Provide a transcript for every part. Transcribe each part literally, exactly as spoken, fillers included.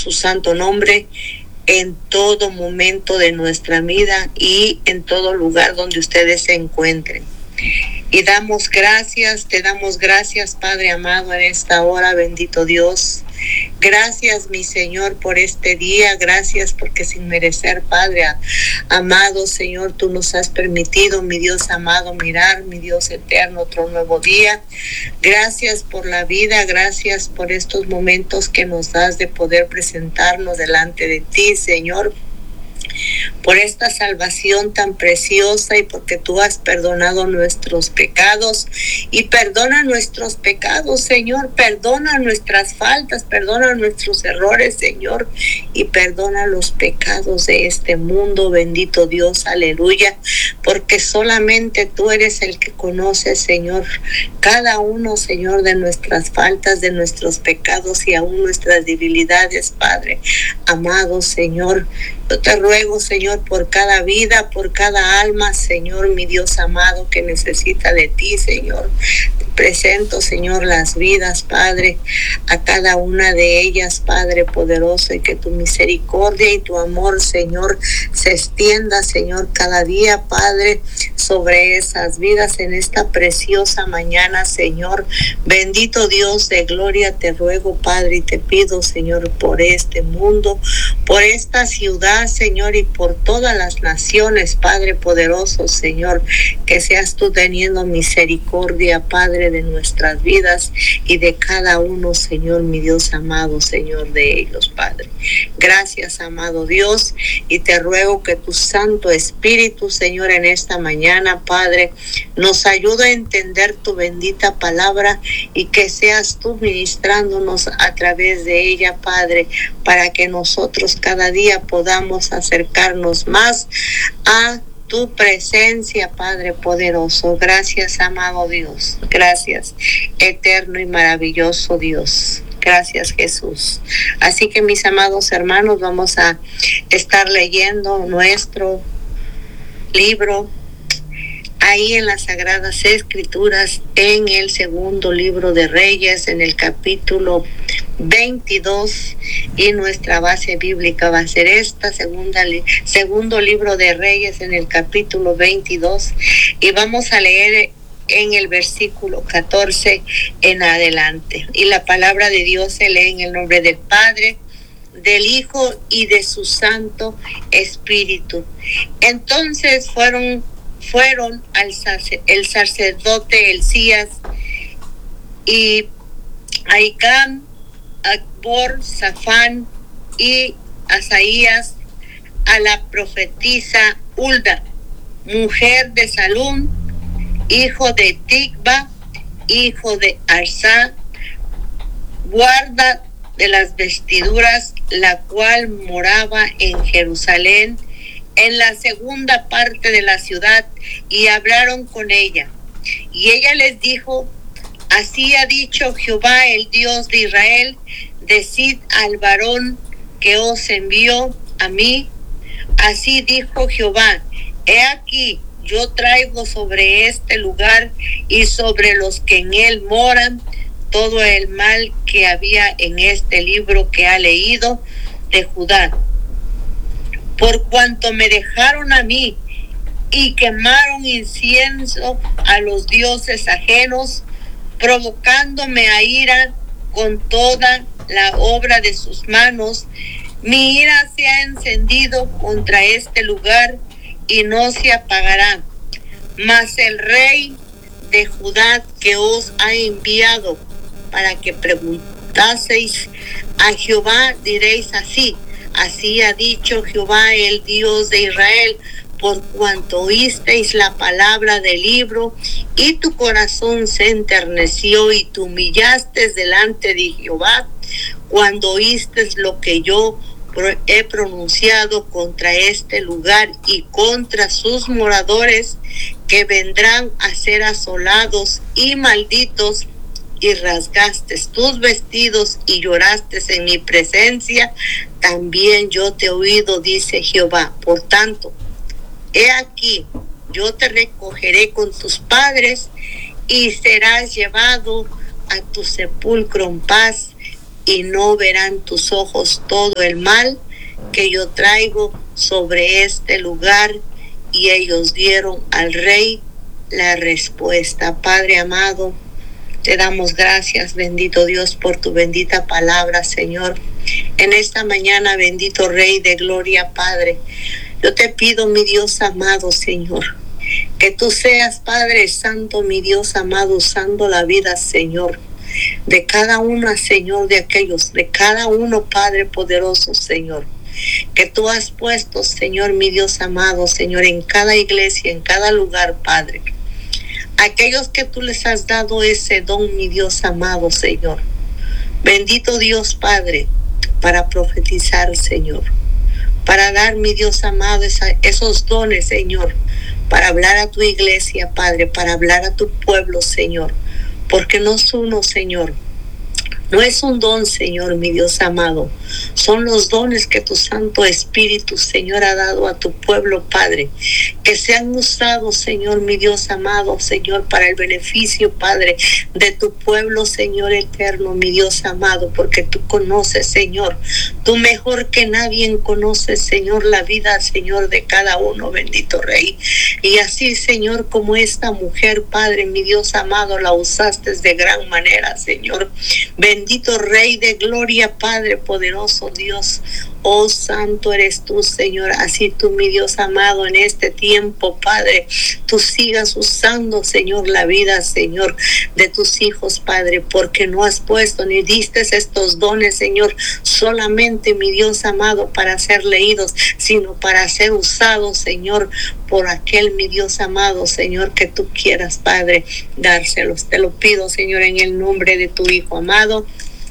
su santo nombre en todo momento de nuestra vida y en todo lugar donde ustedes se encuentren. Y damos gracias, te damos gracias, Padre amado, en esta hora, bendito Dios. Gracias, mi Señor, por este día. Gracias porque sin merecer, Padre amado, Señor, tú nos has permitido, mi Dios amado, mirar, mi Dios eterno, otro nuevo día. Gracias por la vida, gracias por estos momentos que nos das de poder presentarnos delante de ti, Señor, por esta salvación tan preciosa y porque tú has perdonado nuestros pecados. Y perdona nuestros pecados, Señor, perdona nuestras faltas, perdona nuestros errores, Señor, y perdona los pecados de este mundo, bendito Dios, aleluya, porque solamente tú eres el que conoces, Señor, cada uno, Señor, de nuestras faltas, de nuestros pecados y aún nuestras debilidades, Padre amado, Señor. Yo te ruego, Señor, por cada vida, por cada alma, Señor, mi Dios amado, que necesita de ti, Señor. Te presento, Señor, las vidas, Padre, a cada una de ellas, Padre poderoso, y que tu misericordia y tu amor, Señor, se extienda, Señor, cada día, Padre, sobre esas vidas en esta preciosa mañana, Señor. Bendito Dios de gloria, te ruego, Padre, y te pido, Señor, por este mundo, por esta ciudad, Señor, y por todas las naciones, Padre poderoso, Señor, que seas tú teniendo misericordia, Padre, de nuestras vidas y de cada uno, Señor, mi Dios amado, Señor, de ellos, Padre. Gracias, amado Dios, y te ruego que tu Santo Espíritu, Señor, en esta mañana, Padre, nos ayude a entender tu bendita palabra y que seas tú ministrándonos a través de ella, Padre, para que nosotros cada día podamos acercarnos más a tu presencia, Padre poderoso. Gracias, amado Dios. Gracias, eterno y maravilloso Dios. Gracias, Jesús. Así que, mis amados hermanos, vamos a estar leyendo nuestro libro ahí en las Sagradas Escrituras, en el segundo libro de Reyes, en el capítulo veintidós, y nuestra base bíblica va a ser esta, segunda, segundo libro de Reyes, en el capítulo veintidós, y vamos a leer en el versículo catorce en adelante. Y la palabra de Dios se lee en el nombre del Padre, del Hijo y de su Santo Espíritu. Entonces fueron fueron al sacer, el sacerdote Elías y Ahicam, Acbor, Safán y Asaías a la profetisa Hulda, mujer de Salum, hijo de Ticba, hijo de Arsa, guarda de las vestiduras, la cual moraba en Jerusalén, en la segunda parte de la ciudad, y hablaron con ella. Y ella les dijo: así ha dicho Jehová, el Dios de Israel, decid al varón que os envió a mí, así dijo Jehová, he aquí, yo traigo sobre este lugar y sobre los que en él moran todo el mal que había en este libro que ha leído de Judá. Por cuanto me dejaron a mí y quemaron incienso a los dioses ajenos, provocándome a ira con toda la obra de sus manos, mi ira se ha encendido contra este lugar y no se apagará. Mas el rey de Judá que os ha enviado para que preguntaseis a Jehová, diréis así: así ha dicho Jehová, el Dios de Israel, por cuanto oísteis la palabra del libro, y tu corazón se enterneció, y te humillaste delante de Jehová, cuando oísteis lo que yo he pronunciado contra este lugar y contra sus moradores, que vendrán a ser asolados y malditos, y rasgaste tus vestidos y lloraste en mi presencia, también yo te he oído, dice Jehová. Por tanto, he aquí, yo te recogeré con tus padres y serás llevado a tu sepulcro en paz, y no verán tus ojos todo el mal que yo traigo sobre este lugar. Y ellos dieron al rey la respuesta. Padre amado, te damos gracias, bendito Dios, por tu bendita palabra, Señor. En esta mañana, bendito Rey de Gloria, Padre, yo te pido, mi Dios amado, Señor, que tú seas, Padre Santo, mi Dios amado, usando la vida, Señor, de cada uno, Señor, de aquellos, de cada uno, Padre poderoso, Señor, que tú has puesto, Señor, mi Dios amado, Señor, en cada iglesia, en cada lugar, Padre. Aquellos que tú les has dado ese don, mi Dios amado, Señor. Bendito Dios, Padre, para profetizar, Señor. Para dar, mi Dios amado, esa, esos dones, Señor. Para hablar a tu iglesia, Padre. Para hablar a tu pueblo, Señor. Porque no es uno, Señor. No es un don, Señor, mi Dios amado. Son los dones que tu Santo Espíritu, Señor, ha dado a tu pueblo, Padre. Que sean usados, Señor, mi Dios amado, Señor, para el beneficio, Padre, de tu pueblo, Señor eterno, mi Dios amado. Porque tú conoces, Señor. Tú mejor que nadie conoces, Señor, la vida, Señor, de cada uno, bendito Rey. Y así, Señor, como esta mujer, Padre, mi Dios amado, la usaste de gran manera, Señor. Bendito Rey de Gloria, Padre poderoso Dios. Oh, santo eres tú, Señor. Así tú, mi Dios amado, en este tiempo, Padre, tú sigas usando, Señor, la vida, Señor, de tus hijos, Padre, porque no has puesto ni diste estos dones, Señor, solamente, mi Dios amado, para ser leídos, sino para ser usados, Señor, por aquel, mi Dios amado, Señor, que tú quieras, Padre, dárselos. Te lo pido, Señor, en el nombre de tu Hijo amado.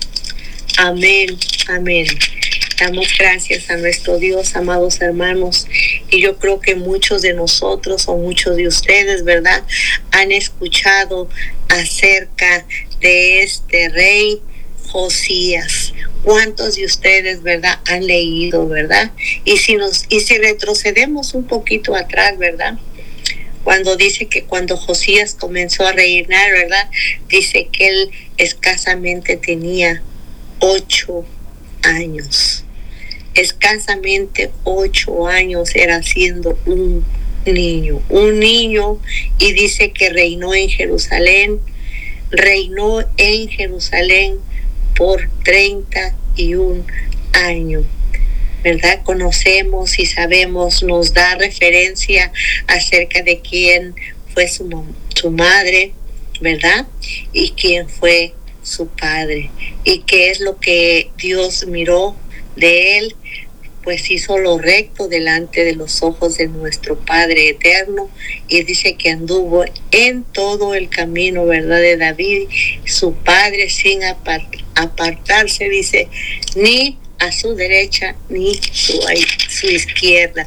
Amén, amén. Damos gracias a nuestro Dios, amados hermanos, y yo creo que muchos de nosotros o muchos de ustedes, ¿verdad?, han escuchado acerca de este rey Josías. ¿Cuántos de ustedes, verdad, han leído, verdad? Y si nos y si retrocedemos un poquito atrás, ¿verdad?, cuando dice que cuando Josías comenzó a reinar, ¿verdad?, dice que él escasamente tenía ocho años. Escasamente ocho años era siendo un niño, un niño, y dice que reinó en Jerusalén, reinó en Jerusalén por treinta y un años. ¿Verdad? Conocemos y sabemos, nos da referencia acerca de quién fue su, su madre, ¿verdad? Y quién fue su padre. Y qué es lo que Dios miró de él, pues hizo lo recto delante de los ojos de nuestro Padre eterno, y dice que anduvo en todo el camino, ¿verdad?, de David, su padre, sin apartarse, dice, ni a su derecha ni su, su izquierda.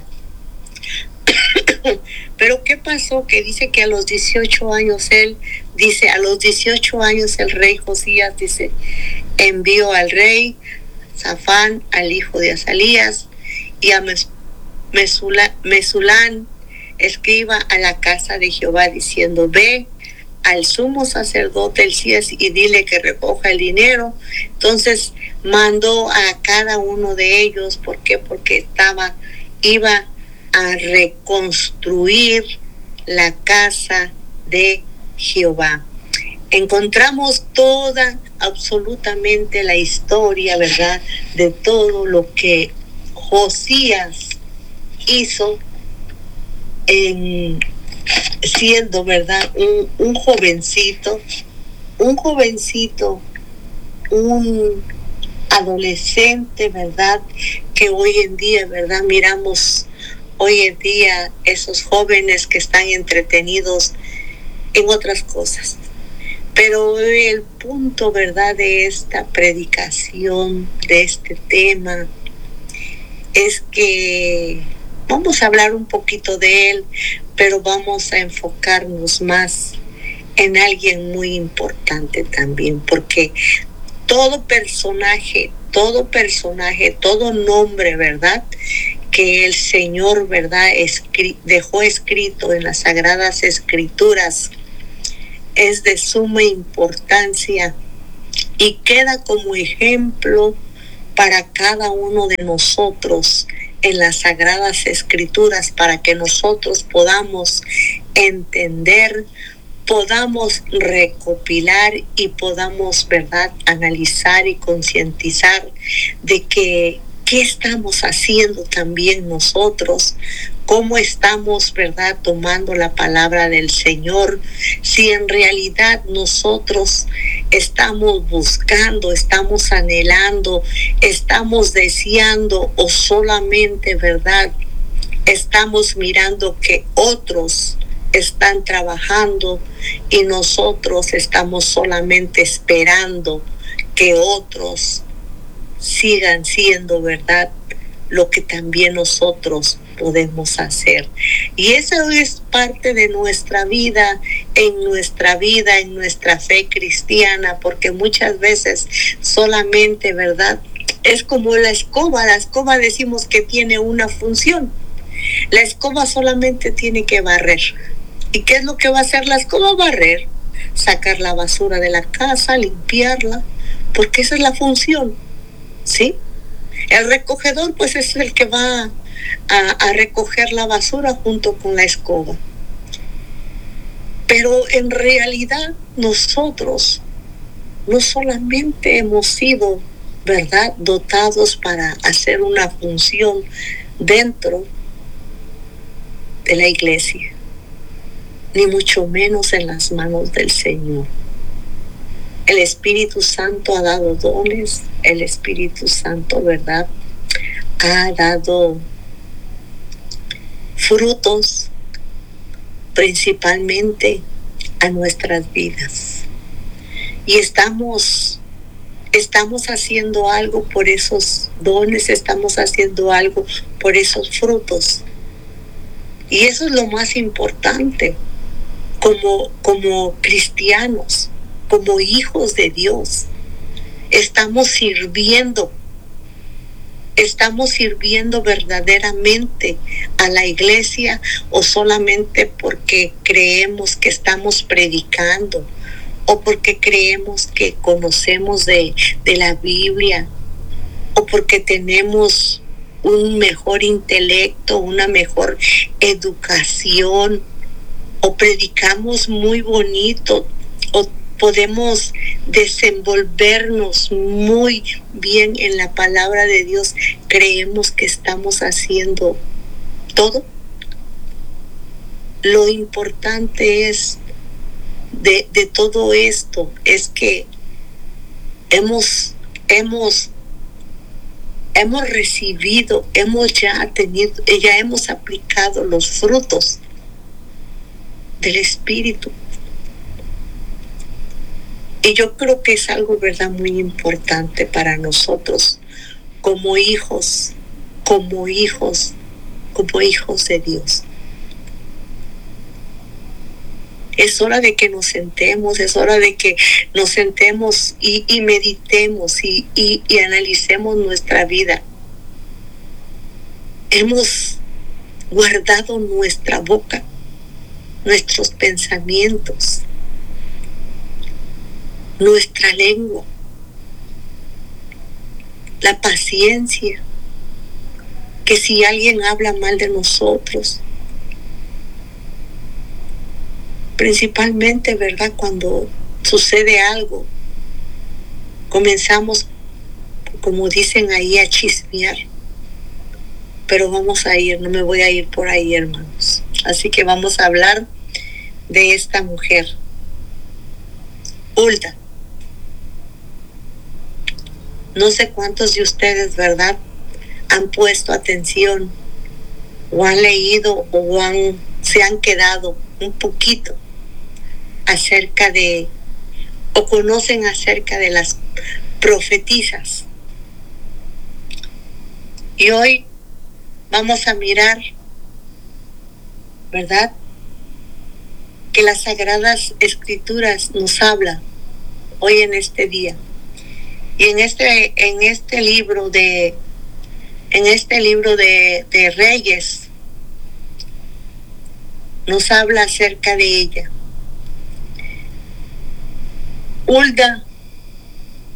Pero ¿qué pasó? Que dice que a los dieciocho años él, dice, a los dieciocho años el rey Josías, dice, envió al rey Safán, al hijo de Azalías, y a Mesula, Mesulán, escriba, a la casa de Jehová, diciendo, ve al sumo sacerdote Elías y dile que recoja el dinero. Entonces mandó a cada uno de ellos. ¿Por qué? Porque estaba, iba a reconstruir la casa de Jehová. Encontramos toda, absolutamente la historia, ¿verdad?, de todo lo que Josías hizo en, siendo, ¿verdad?, un, un jovencito, un jovencito, un adolescente, ¿verdad?, que hoy en día, ¿verdad?, miramos hoy en día esos jóvenes que están entretenidos en otras cosas. Pero el punto, ¿verdad?, de esta predicación, de este tema, es que vamos a hablar un poquito de él, pero vamos a enfocarnos más en alguien muy importante también, porque todo personaje, todo personaje, todo nombre, ¿verdad?, que el Señor, ¿verdad?, escri- dejó escrito en las Sagradas Escrituras, es de suma importancia y queda como ejemplo para cada uno de nosotros en las Sagradas Escrituras, para que nosotros podamos entender, podamos recopilar y podamos, ¿verdad?, analizar y concientizar de que qué estamos haciendo también nosotros, cómo estamos, ¿verdad?, tomando la palabra del Señor, si en realidad nosotros estamos buscando, estamos anhelando, estamos deseando, o solamente, ¿verdad?, estamos mirando que otros están trabajando y nosotros estamos solamente esperando que otros sigan siendo, ¿verdad?, lo que también nosotros podemos hacer. Y eso es parte de nuestra vida, en nuestra vida, en nuestra fe cristiana, porque muchas veces solamente, ¿verdad?, es como la escoba. La escoba decimos que tiene una función. La escoba solamente tiene que barrer. ¿Y qué es lo que va a hacer la escoba? Barrer, sacar la basura de la casa, limpiarla, porque esa es la función, ¿sí? El recogedor, pues, es el que va a, a recoger la basura junto con la escoba. Pero en realidad nosotros no solamente hemos sido, ¿verdad?, dotados para hacer una función dentro de la iglesia, ni mucho menos en las manos del Señor. El Espíritu Santo ha dado dones, el Espíritu Santo, ¿verdad?, ha dado frutos principalmente a nuestras vidas. Y estamos, estamos haciendo algo por esos dones, estamos haciendo algo por esos frutos. Y eso es lo más importante como, como cristianos, como hijos de Dios. Estamos sirviendo, estamos sirviendo verdaderamente a la iglesia, o solamente porque creemos que estamos predicando, o porque creemos que conocemos de, de la Biblia, o porque tenemos un mejor intelecto, una mejor educación, o predicamos muy bonito, o podemos desenvolvernos muy bien en la palabra de Dios. Creemos que estamos haciendo todo. Lo importante es de, de todo esto es que hemos, hemos, hemos recibido, hemos ya tenido, ya hemos aplicado los frutos del Espíritu. Y yo creo que es algo, ¿verdad?, muy importante para nosotros como hijos, como hijos, como hijos de Dios. Es hora de que nos sentemos, es hora de que nos sentemos y, y meditemos y, y, y analicemos nuestra vida. Hemos guardado nuestra boca, nuestros pensamientos, nuestra lengua, la paciencia, que si alguien habla mal de nosotros, principalmente, ¿verdad?, cuando sucede algo, comenzamos, como dicen ahí, a chismear. Pero vamos a ir, no me voy a ir por ahí, hermanos. Así que vamos a hablar de esta mujer, Hulda. No sé cuántos de ustedes, ¿verdad?, han puesto atención, o han leído, o han, se han quedado un poquito acerca de, o conocen acerca de las profetisas. Y hoy vamos a mirar, ¿verdad?, que las Sagradas Escrituras nos hablan hoy en este día. Y en este, en este libro de, en este libro de, de Reyes, nos habla acerca de ella. Hulda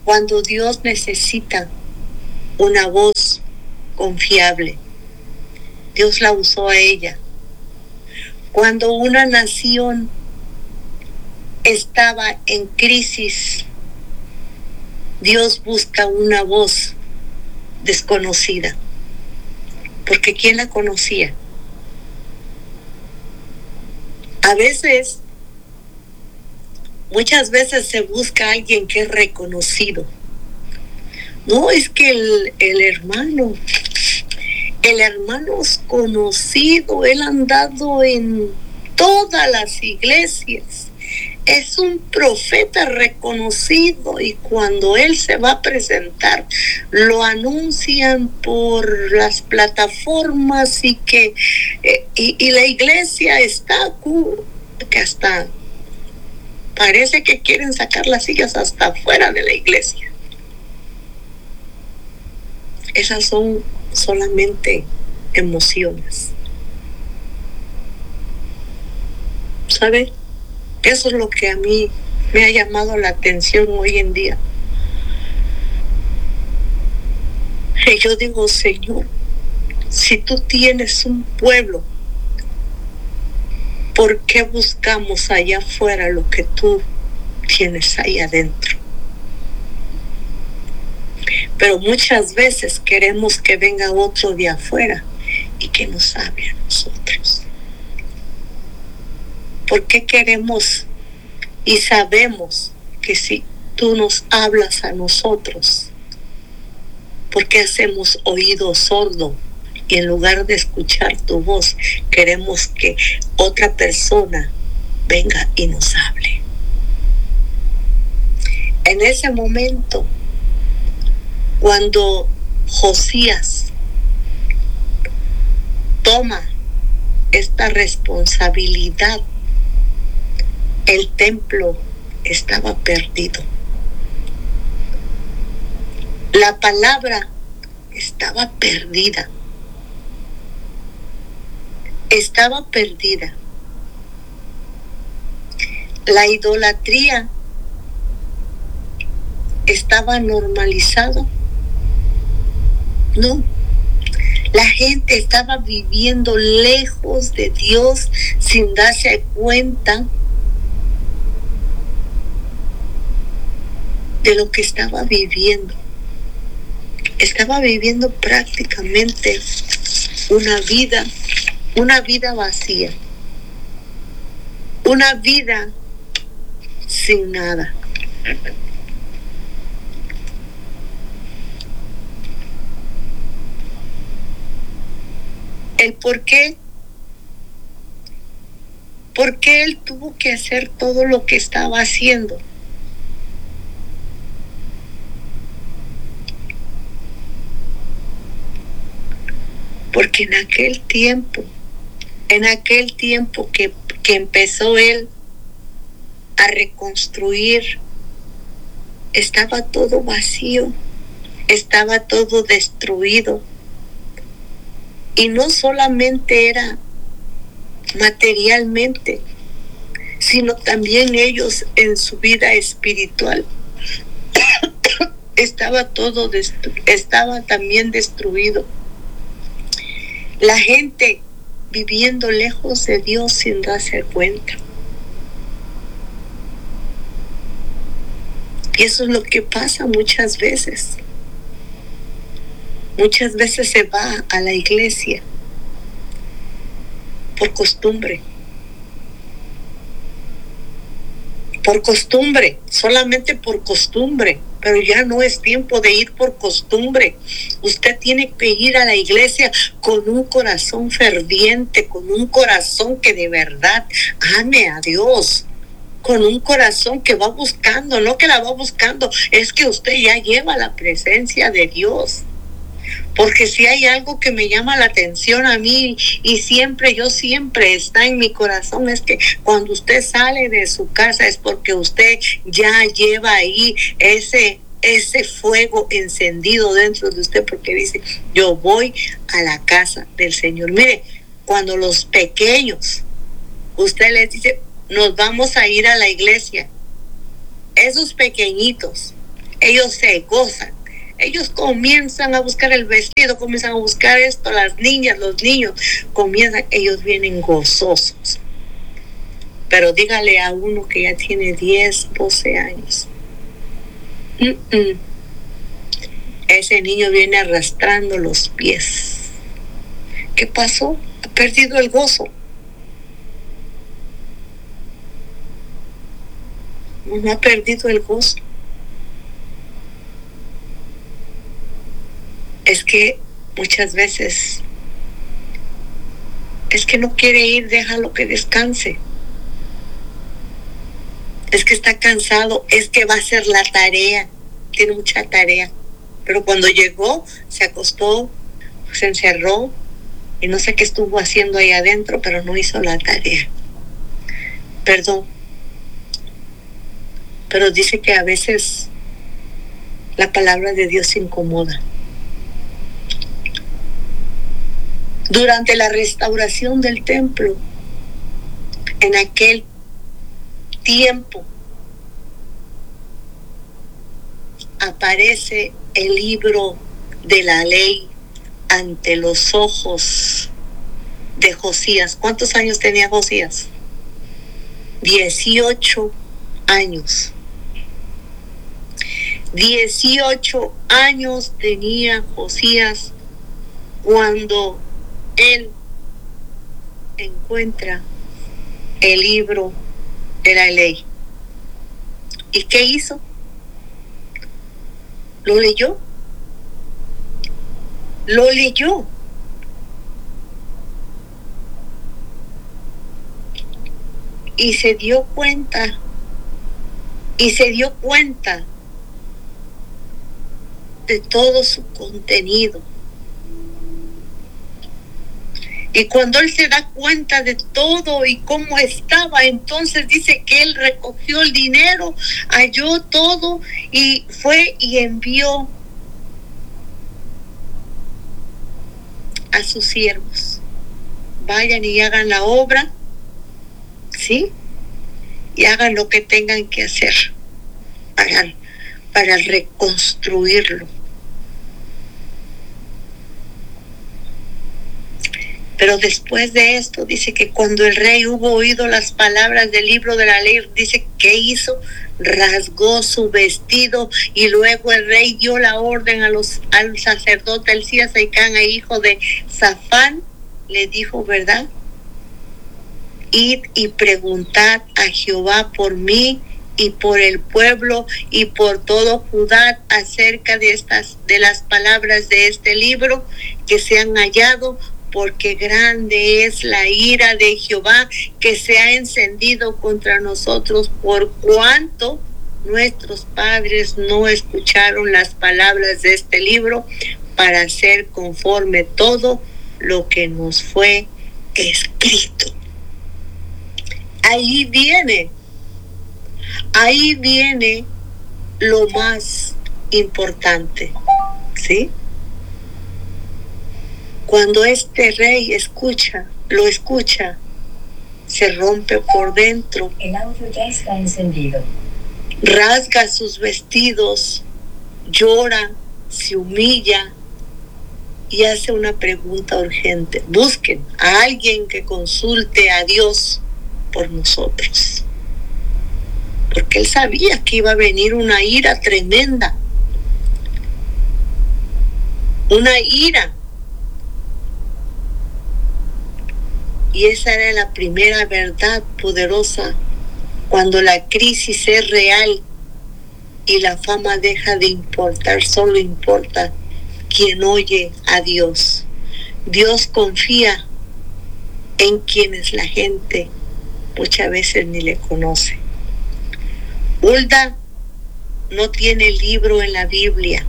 Cuando Dios necesita una voz confiable, Dios la usó a ella. Cuando una nación estaba en crisis, Dios busca una voz desconocida. Porque ¿quién la conocía? A veces, muchas veces se busca a alguien que es reconocido. No, es que el, el hermano, el hermano es conocido, él ha andado en todas las iglesias. Es un profeta reconocido y cuando él se va a presentar, lo anuncian por las plataformas y que eh, y, y la iglesia está que hasta parece que quieren sacar las sillas hasta afuera de la iglesia. Esas son solamente emociones. ¿Sabe? Eso es lo que a mí me ha llamado la atención hoy en día. Y yo digo, Señor, si tú tienes un pueblo, ¿por qué buscamos allá afuera lo que tú tienes ahí adentro? Pero muchas veces queremos que venga otro de afuera y que nos hable a nosotros. ¿Por qué queremos y sabemos que si tú nos hablas a nosotros, por qué hacemos oído sordo y en lugar de escuchar tu voz queremos que otra persona venga y nos hable? En ese momento, cuando Josías toma esta responsabilidad, el templo estaba perdido. La palabra estaba perdida. Estaba perdida. La idolatría estaba normalizada. No. La gente estaba viviendo lejos de Dios sin darse cuenta de lo que estaba viviendo. Estaba viviendo prácticamente una vida, una vida vacía, una vida sin nada. El por qué, por qué él tuvo que hacer todo lo que estaba haciendo. Porque en aquel tiempo, en aquel tiempo que, que empezó él a reconstruir, estaba todo vacío, estaba todo destruido. Y no solamente era materialmente, sino también ellos en su vida espiritual. estaba todo, destru- estaba también destruido. La gente viviendo lejos de Dios sin darse cuenta. Y eso es lo que pasa muchas veces. Muchas veces se va a la iglesia por costumbre. Por costumbre, solamente por costumbre. Pero ya no es tiempo de ir por costumbre. Usted tiene que ir a la iglesia con un corazón ferviente, con un corazón que de verdad ame a Dios, con un corazón que va buscando, no que la va buscando, es que usted ya lleva la presencia de Dios. Porque si hay algo que me llama la atención a mí y siempre, yo siempre está en mi corazón, es que cuando usted sale de su casa es porque usted ya lleva ahí ese, ese fuego encendido dentro de usted, porque dice, yo voy a la casa del Señor. Mire, cuando los pequeños, usted les dice, nos vamos a ir a la iglesia, esos pequeñitos, ellos se gozan. Ellos comienzan a buscar el vestido, comienzan a buscar esto, las niñas, los niños, comienzan, ellos vienen gozosos. Pero dígale a uno que ya tiene diez, doce años. Mm-mm. Ese niño viene arrastrando los pies. ¿Qué pasó? Ha perdido el gozo. No ha perdido el gozo. Es que muchas veces es que no quiere ir, déjalo que descanse. Es que está cansado, es que va a hacer la tarea, tiene mucha tarea. Pero cuando llegó, se acostó, se encerró y no sé qué estuvo haciendo ahí adentro, pero no hizo la tarea. Perdón. Pero dice que a veces la palabra de Dios incomoda. Durante la restauración del templo, en aquel tiempo, aparece el libro de la ley ante los ojos de Josías. ¿Cuántos años tenía Josías? Dieciocho años. Dieciocho años tenía Josías cuando él encuentra el libro de la ley. ¿Y qué hizo? Lo leyó. Lo leyó. Y se dio cuenta. Y se dio cuenta de todo su contenido. Y cuando él se da cuenta de todo y cómo estaba, entonces dice que él recogió el dinero, halló todo y fue y envió a sus siervos. Vayan y hagan la obra, ¿sí? Y hagan lo que tengan que hacer para, para reconstruirlo. Pero después de esto, dice que cuando el rey hubo oído las palabras del libro de la ley, dice, ¿qué hizo? Rasgó su vestido y luego el rey dio la orden a los, al sacerdote Elías Saicán, hijo de Safán, le dijo, ¿verdad? Id y preguntad a Jehová por mí y por el pueblo y por todo Judá acerca de estas, de las palabras de este libro que se han hallado, porque grande es la ira de Jehová que se ha encendido contra nosotros, por cuanto nuestros padres no escucharon las palabras de este libro para hacer conforme todo lo que nos fue escrito. Ahí viene, ahí viene lo más importante, ¿sí? Cuando este rey escucha, lo escucha, se rompe por dentro. El audio ya está encendido. Rasga sus vestidos, llora, se humilla y hace una pregunta urgente. Busquen a alguien que consulte a Dios por nosotros. Porque él sabía que iba a venir una ira tremenda. Una ira. Y esa era la primera verdad poderosa. Cuando la crisis es real y la fama deja de importar, solo importa quien oye a Dios. Dios confía en quienes la gente muchas veces ni le conoce. Hulda no tiene libro en la Biblia.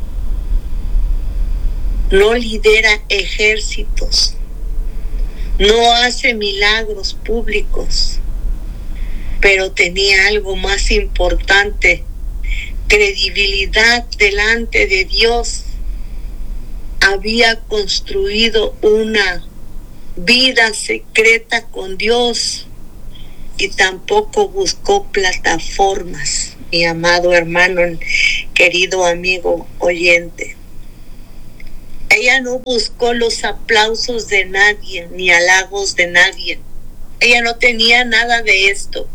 No lidera ejércitos. No hace milagros públicos, pero tenía algo más importante: credibilidad delante de Dios. Había construido una vida secreta con Dios y tampoco buscó plataformas. mi amado hermano, querido amigo oyente. Ella no buscó los aplausos de nadie, ni halagos de nadie. Ella no tenía nada de esto.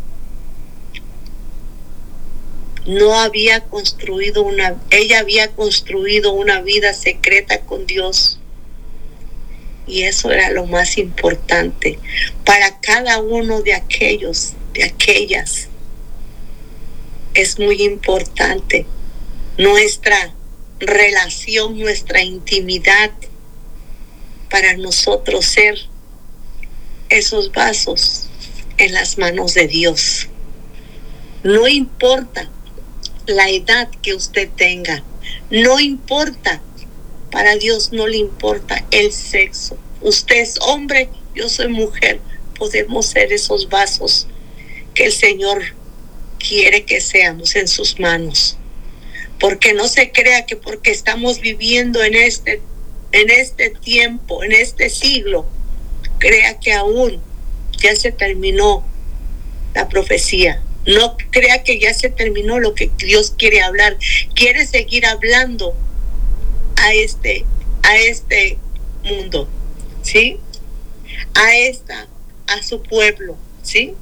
No había construido una, ella había construido una vida secreta con Dios. Y eso era lo más importante para cada uno de aquellos, de aquellas. Es muy importante nuestra relación, nuestra intimidad, para nosotros ser esos vasos en las manos de Dios. No importa la edad que usted tenga, no importa, para Dios no le importa el sexo. Usted es hombre, yo soy mujer, podemos ser esos vasos que el Señor quiere que seamos en sus manos. Porque no se crea que porque estamos viviendo en este, en este tiempo, en este siglo, crea que aún ya se terminó la profecía. No crea que ya se terminó lo que Dios quiere hablar. Quiere seguir hablando a este, a este mundo, ¿sí? A esta, a su pueblo, ¿sí?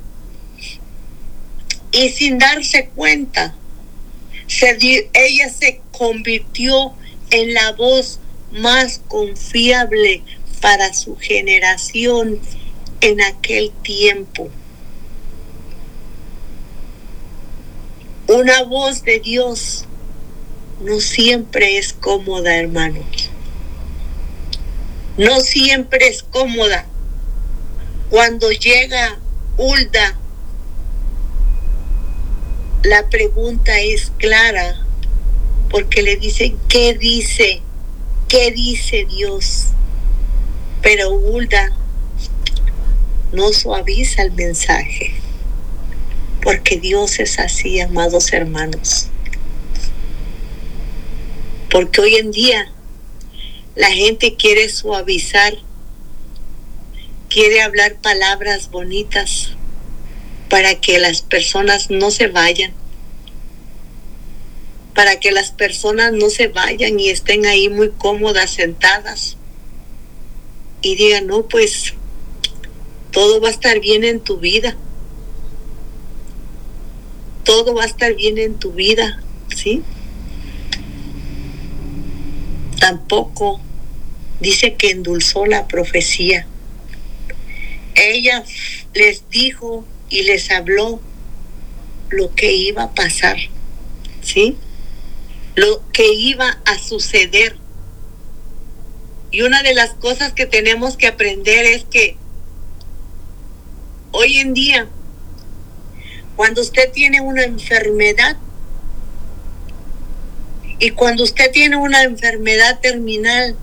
Y sin darse cuenta, se di, ella se convirtió en la voz más confiable para su generación en aquel tiempo. Una voz de Dios no siempre es cómoda, hermanos. No siempre es cómoda. Cuando llega Hulda, la pregunta es clara, porque le dicen, ¿qué dice? ¿Qué dice Dios? Pero Hulda no suaviza el mensaje, porque Dios es así, amados hermanos. Porque hoy en día la gente quiere suavizar, quiere hablar palabras bonitas para que las personas no se vayan, para que las personas no se vayan y estén ahí muy cómodas sentadas y digan, no, pues todo va a estar bien en tu vida, todo va a estar bien en tu vida, ¿sí? Tampoco dice que endulzó la profecía. Ella les dijo y les habló lo que iba a pasar, ¿sí? Lo que iba a suceder. Y una de las cosas que tenemos que aprender es que hoy en día, cuando usted tiene una enfermedad, y cuando usted tiene una enfermedad terminal,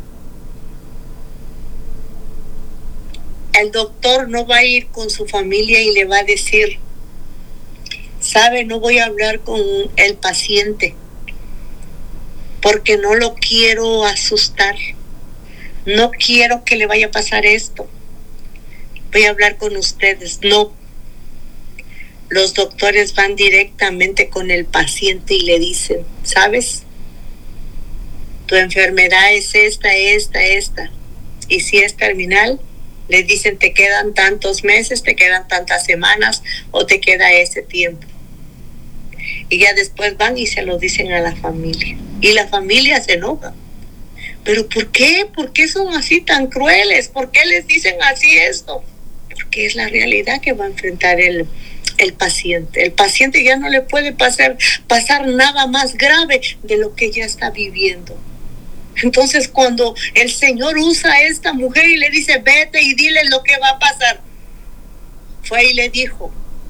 el doctor no va a ir con su familia y le va a decir, sabe, no voy a hablar con el paciente porque no lo quiero asustar, no quiero que le vaya a pasar esto, voy a hablar con ustedes. No, los doctores van directamente con el paciente y le dicen, ¿sabes? Tu enfermedad es esta, esta, esta, y si es terminal, le dicen, te quedan tantos meses, te quedan tantas semanas o te queda ese tiempo. Y ya después van y se lo dicen a la familia. Y la familia se enoja. ¿Pero por qué? ¿Por qué son así tan crueles? ¿Por qué les dicen así esto? Porque es la realidad que va a enfrentar el, el paciente. El paciente ya no le puede pasar, pasar nada más grave de lo que ya está viviendo. Entonces, cuando el Señor usa a esta mujer y le dice, vete y dile lo que va a pasar, fue y le dijo.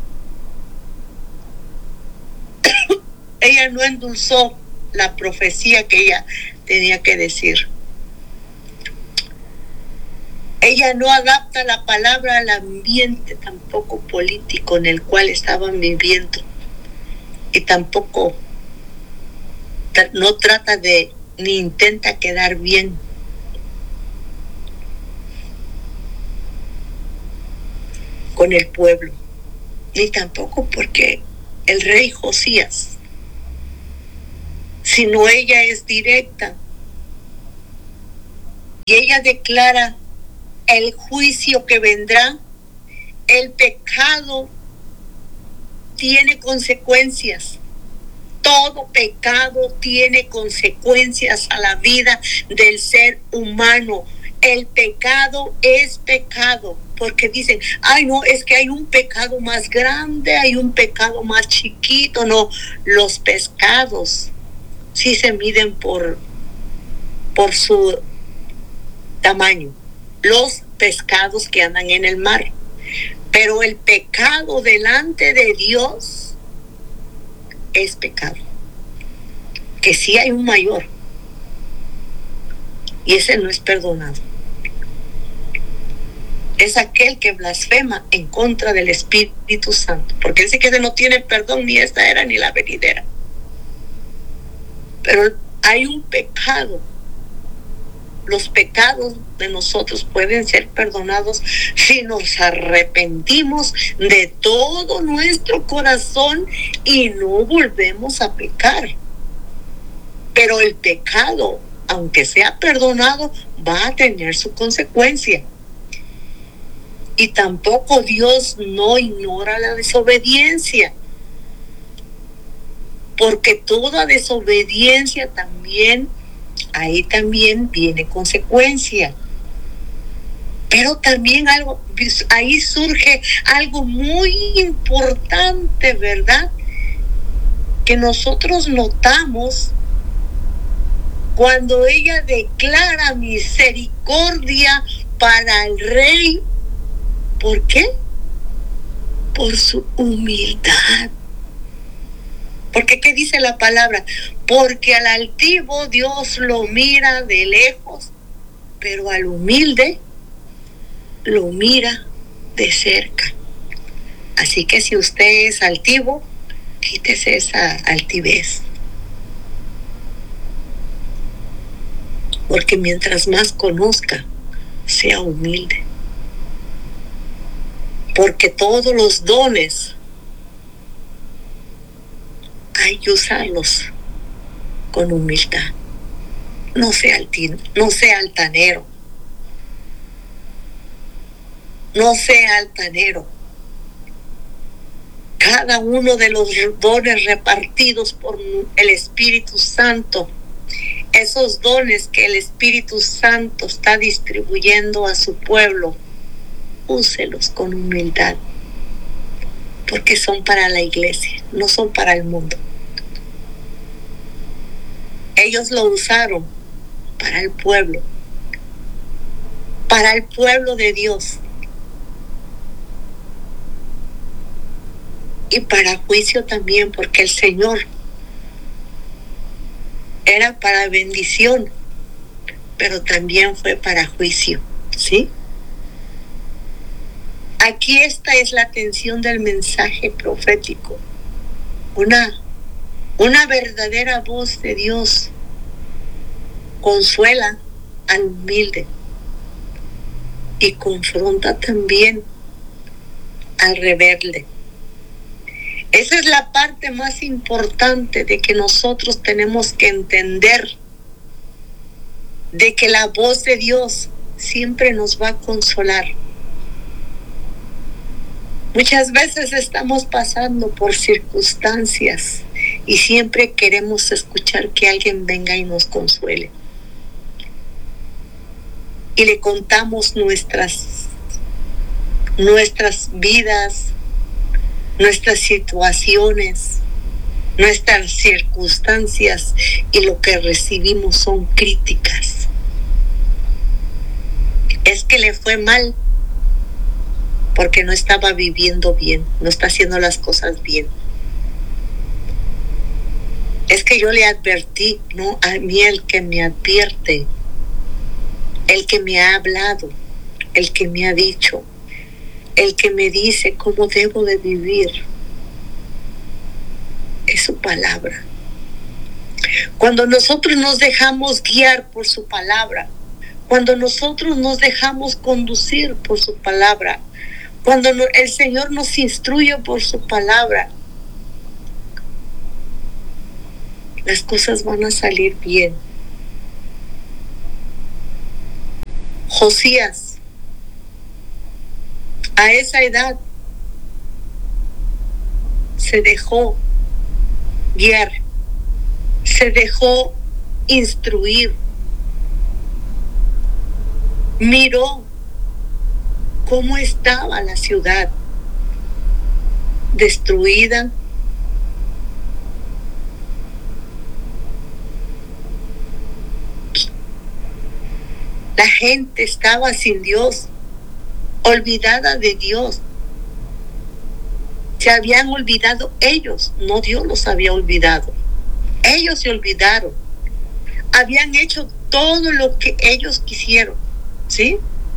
Ella no endulzó la profecía que ella tenía que decir. Ella no adapta la palabra al ambiente tampoco político en el cual estaban viviendo. Y tampoco no trata de ni intenta quedar bien. Con el pueblo, ni tampoco porque el rey Josías, sino ella es directa. Y ella declara el juicio que vendrá. El pecado tiene consecuencias. Todo pecado tiene consecuencias a la vida del ser humano. El pecado es pecado, porque dicen, ay no, es que hay un pecado más grande, hay un pecado más chiquito. No, los pecados sí se miden por, por su tamaño. Los pescados que andan en el mar. Pero el pecado delante de Dios es pecado. Que sí hay un mayor. Y ese no es perdonado. Es aquel que blasfema en contra del Espíritu Santo. Porque dice que ese no tiene perdón ni esta era ni la venidera. Pero hay un pecado. Los pecados de nosotros pueden ser perdonados si nos arrepentimos de todo nuestro corazón y no volvemos a pecar. Pero el pecado, aunque sea perdonado, va a tener su consecuencia. Y tampoco Dios no ignora la desobediencia. Porque toda desobediencia también, ahí también viene consecuencia. Pero también algo, ahí surge algo muy importante, ¿verdad? Que nosotros notamos cuando ella declara misericordia para el rey. ¿Por qué? Por su humildad. Porque ¿qué dice la palabra? Porque al altivo Dios lo mira de lejos, pero al humilde lo mira de cerca. Así que si usted es altivo, quítese esa altivez. Porque mientras más conozca, sea humilde. Porque todos los dones hay que usarlos con humildad. No sea altino, no sea altanero. No sea altanero. Cada uno de los dones repartidos por el Espíritu Santo, esos dones que el Espíritu Santo está distribuyendo a su pueblo, úselos con humildad. Porque son para la iglesia, no son para el mundo. Ellos lo usaron para el pueblo, para el pueblo de Dios. Y para juicio también, porque el Señor era para bendición, pero también fue para juicio, ¿sí? Aquí esta es la atención del mensaje profético. Una, una verdadera voz de Dios consuela al humilde y confronta también al rebelde. Esa es la parte más importante de que nosotros tenemos que entender, de que la voz de Dios siempre nos va a consolar. Muchas veces estamos pasando por circunstancias y siempre queremos escuchar que alguien venga y nos consuele. Y le contamos nuestras, nuestras vidas, nuestras situaciones, nuestras circunstancias, y lo que recibimos son críticas. Es que le fue mal porque no estaba viviendo bien, no está haciendo las cosas bien. Es que yo le advertí, no, a mí el que me advierte, el que me ha hablado, el que me ha dicho, el que me dice cómo debo de vivir, es su palabra. Cuando nosotros nos dejamos guiar por su palabra, cuando nosotros nos dejamos conducir por su palabra, cuando el Señor nos instruye por su palabra, las cosas van a salir bien. Josías, a esa edad, se dejó guiar, se dejó instruir, miró cómo estaba la ciudad destruida, la gente estaba sin Dios, olvidada de Dios. Se habían olvidado ellos, no Dios los había olvidado. Ellos se olvidaron. Habían hecho todo lo que ellos quisieron, ¿sí?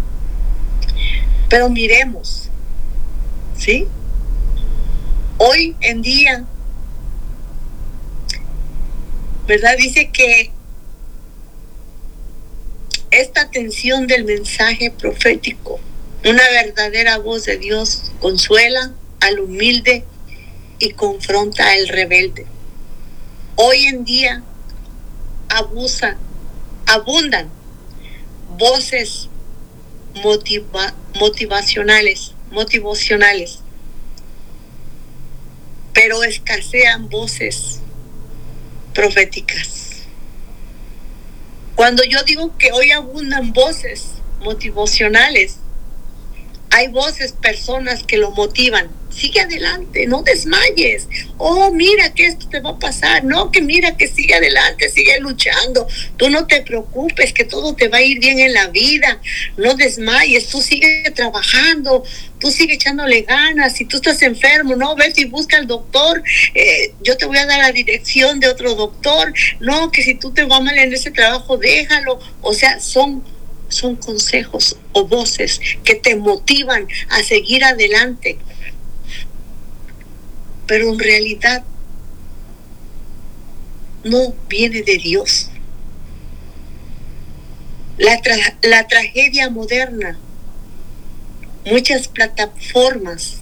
Pero miremos, ¿sí? Hoy en día, ¿verdad? Dice que esta atención del mensaje profético, una verdadera voz de Dios, consuela al humilde y confronta al rebelde. Hoy en día abusan, abundan voces motiva, motivacionales, motivacionales, pero escasean voces proféticas. Cuando yo digo que hoy abundan voces motivacionales, hay voces, personas que lo motivan. Sigue adelante, no desmayes. Oh, mira que esto te va a pasar. No, que mira que sigue adelante, sigue luchando. Tú no te preocupes, que todo te va a ir bien en la vida. No desmayes, tú sigue trabajando, tú sigue echándole ganas. Si tú estás enfermo, no, vete y busca al doctor. Eh, yo te voy a dar la dirección de otro doctor. No, que si tú te va mal en ese trabajo, déjalo. O sea, son... son consejos o voces que te motivan a seguir adelante. Pero en realidad no viene de Dios. La, tra- la tragedia moderna, muchas plataformas,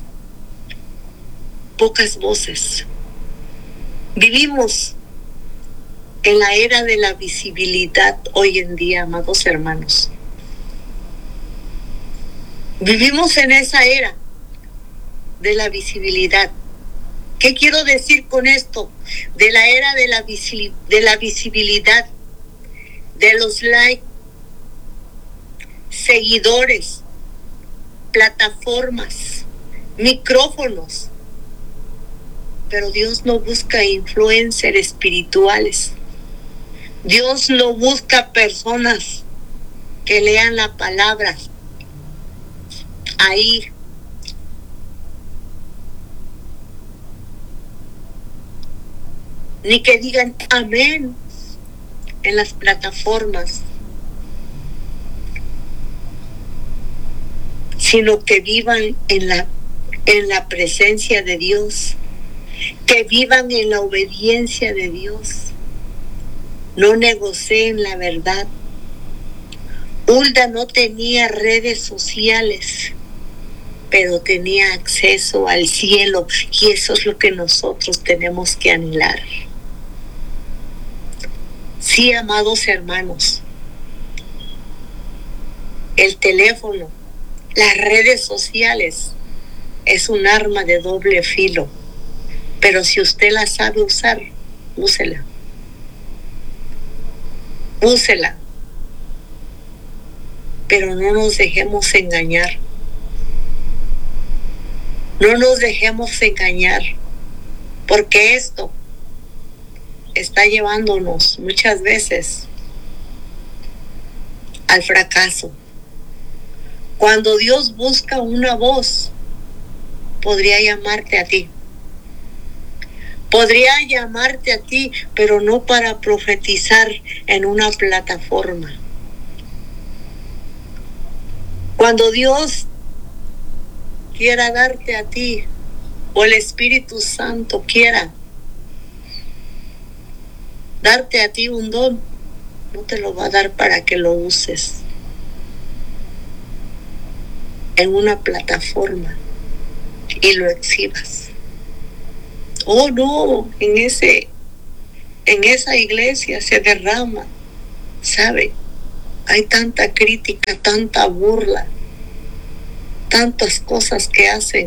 pocas voces. Vivimos en la era de la visibilidad hoy en día, amados hermanos. Vivimos en esa era de la visibilidad. ¿Qué quiero decir con esto? De la era de la, visi- de la visibilidad, de los likes, seguidores, plataformas, micrófonos. Pero Dios no busca influencers espirituales. Dios no busca personas que lean la palabra ahí. Ni que digan amén en las plataformas, sino que vivan en la, en la presencia de Dios, que vivan en la obediencia de Dios. No negocien la verdad. Hulda no tenía redes sociales, pero tenía acceso al cielo, y eso es lo que nosotros tenemos que anhelar. Sí, amados hermanos, el teléfono, las redes sociales es un arma de doble filo, pero si usted la sabe usar, úsela. Úsela. Pero no nos dejemos engañar. No nos dejemos engañar, porque esto está llevándonos muchas veces al fracaso. Cuando Dios busca una voz, podría llamarte a ti. Podría llamarte a ti, pero no para profetizar en una plataforma. Cuando Dios quiera darte a ti, o el Espíritu Santo quiera darte a ti un don, no te lo va a dar para que lo uses en una plataforma y lo exhibas. Oh, no, en ese en esa iglesia se derrama, ¿sabe? Hay tanta crítica, tanta burla, tantas cosas que hacen.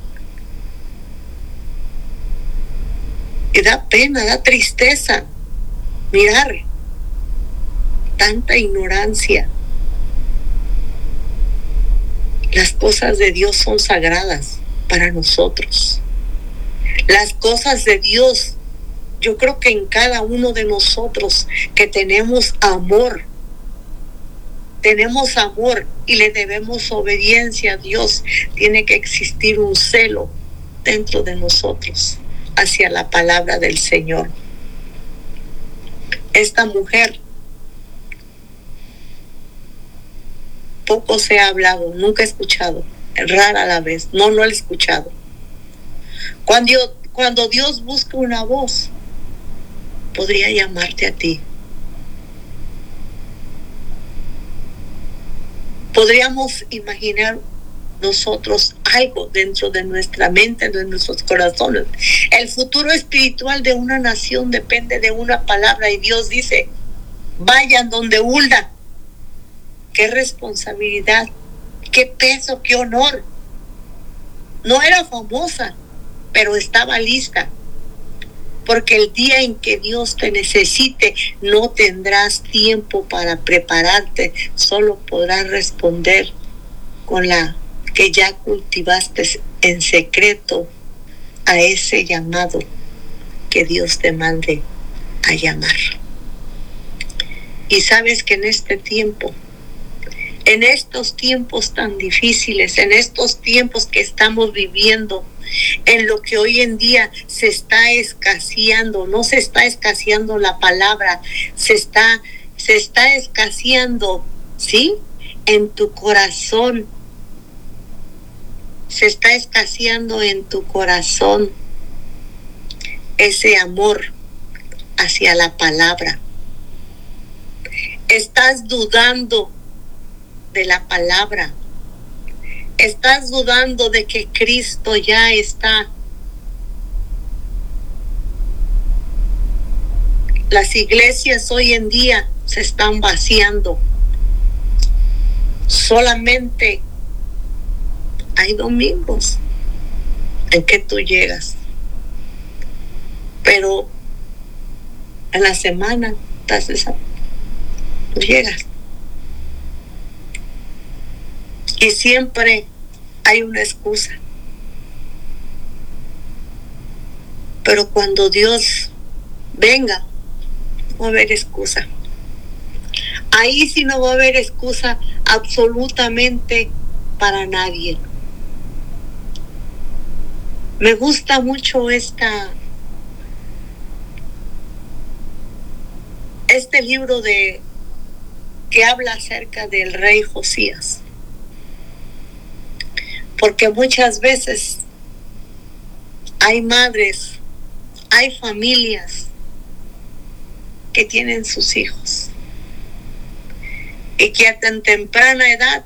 Y da pena, da tristeza mirar tanta ignorancia. Las cosas de Dios son sagradas para nosotros. Las cosas de Dios, yo creo que en cada uno de nosotros que tenemos amor, tenemos amor y le debemos obediencia a Dios, tiene que existir un celo dentro de nosotros hacia la palabra del Señor. Esta mujer, poco se ha hablado, nunca he escuchado, rara la vez, no, no he escuchado. Cuando, cuando Dios busca una voz, podría llamarte a ti. Podríamos imaginar nosotros algo dentro de nuestra mente, de nuestros corazones. El futuro espiritual de una nación depende de una palabra y Dios dice, vayan donde Hulda. Qué responsabilidad, qué peso, qué honor. No era famosa, pero estaba lista. Porque el día en que Dios te necesite, no tendrás tiempo para prepararte, solo podrás responder con la que ya cultivaste en secreto a ese llamado que Dios te mande a llamar. Y sabes que en este tiempo, en estos tiempos tan difíciles, en estos tiempos que estamos viviendo, en lo que hoy en día se está escaseando, no se está escaseando la palabra, se está, se está escaseando, ¿sí? En tu corazón, se está escaseando en tu corazón ese amor hacia la palabra. Estás dudando de la palabra. Estás dudando de que Cristo ya está. Las iglesias hoy en día se están vaciando. Solamente hay domingos en que tú llegas. Pero en la semana estás esa, tú llegas. Y siempre hay una excusa. Pero cuando Dios venga, no va a haber excusa. Ahí sí no va a haber excusa absolutamente para nadie. Me gusta mucho esta, este libro de que habla acerca del rey Josías. Porque muchas veces hay madres, hay familias que tienen sus hijos y que a tan temprana edad,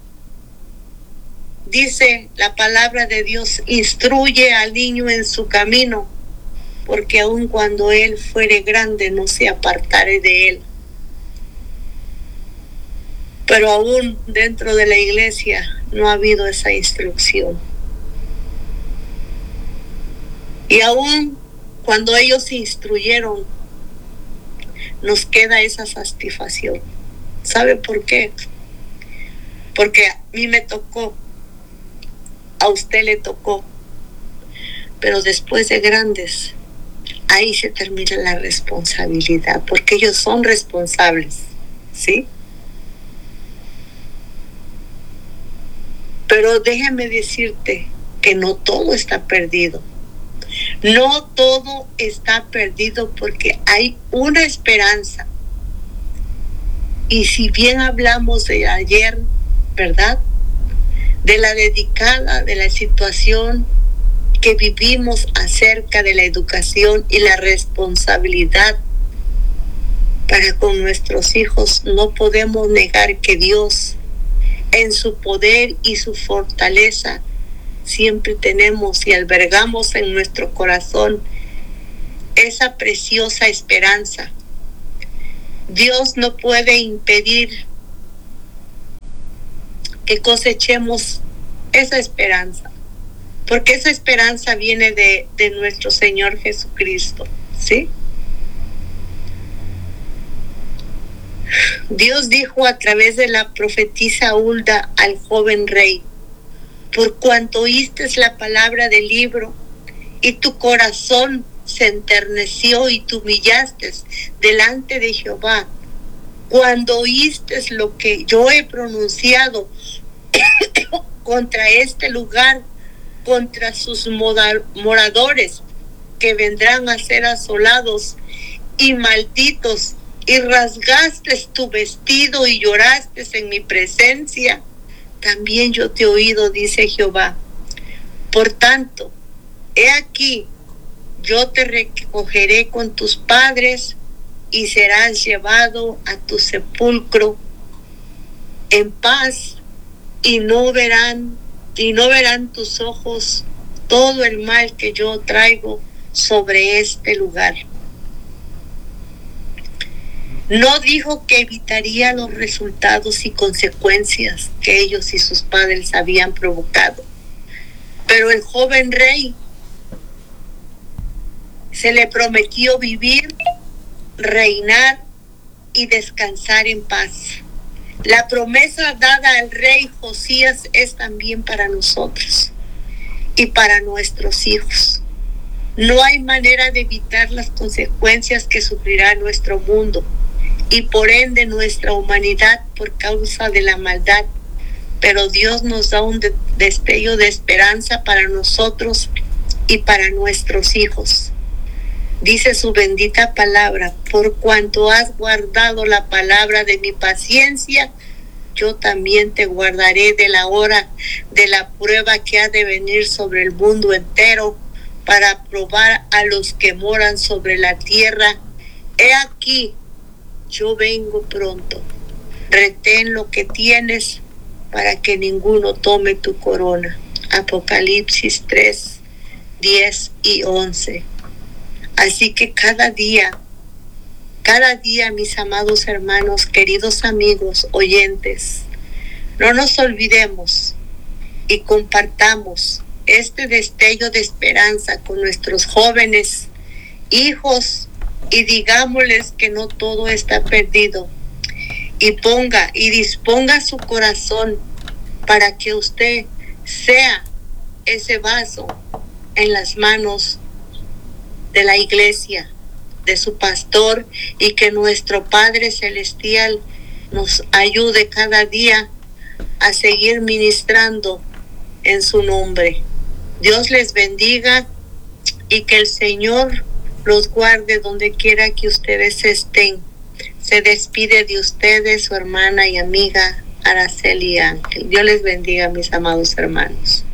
dice la palabra de Dios, instruye al niño en su camino, porque aun cuando él fuere grande no se apartare de él. Pero aún dentro de la iglesia no ha habido esa instrucción. Y aún cuando ellos se instruyeron, nos queda esa satisfacción. ¿Sabe por qué? Porque a mí me tocó, a usted le tocó, pero después de grandes, ahí se termina la responsabilidad, porque ellos son responsables, ¿sí? Pero déjame decirte que no todo está perdido. No todo está perdido porque hay una esperanza. Y si bien hablamos de ayer, ¿verdad? De la dedicada, de la situación que vivimos acerca de la educación y la responsabilidad para con nuestros hijos, no podemos negar que Dios, en su poder y su fortaleza, siempre tenemos y albergamos en nuestro corazón esa preciosa esperanza. Dios no puede impedir que cosechemos esa esperanza, porque esa esperanza viene de, de nuestro Señor Jesucristo, ¿sí? Dios dijo a través de la profetisa Hulda al joven rey: por cuanto oíste la palabra del libro y tu corazón se enterneció y te humillaste delante de Jehová, cuando oíste lo que yo he pronunciado contra este lugar, contra sus moradores que vendrán a ser asolados y malditos, y rasgaste tu vestido y lloraste en mi presencia, también yo te he oído, dice Jehová. Por tanto, he aquí, yo te recogeré con tus padres y serás llevado a tu sepulcro en paz, y no verán y no verán tus ojos todo el mal que yo traigo sobre este lugar. No dijo que evitaría los resultados y consecuencias que ellos y sus padres habían provocado, pero el joven rey se le prometió vivir, reinar y descansar en paz. La promesa dada al rey Josías es también para nosotros y para nuestros hijos. No hay manera de evitar las consecuencias que sufrirá nuestro mundo y por ende nuestra humanidad por causa de la maldad, pero Dios nos da un destello de esperanza para nosotros y para nuestros hijos. Dice su bendita palabra: por cuanto has guardado la palabra de mi paciencia, yo también te guardaré de la hora de la prueba que ha de venir sobre el mundo entero, para probar a los que moran sobre la tierra. He aquí, yo vengo pronto. Retén lo que tienes para que ninguno tome tu corona. Apocalipsis tres, diez y once. Así que cada día, cada día, mis amados hermanos, queridos amigos, oyentes, no nos olvidemos y compartamos este destello de esperanza con nuestros jóvenes hijos y digámosles que no todo está perdido, y ponga y disponga su corazón para que usted sea ese vaso en las manos de la iglesia, de su pastor, y que nuestro Padre Celestial nos ayude cada día a seguir ministrando en su nombre. Dios les bendiga y que el Señor los guarde donde quiera que ustedes estén. Se despide de ustedes su hermana y amiga Araceli Ángel. Dios les bendiga, mis amados hermanos.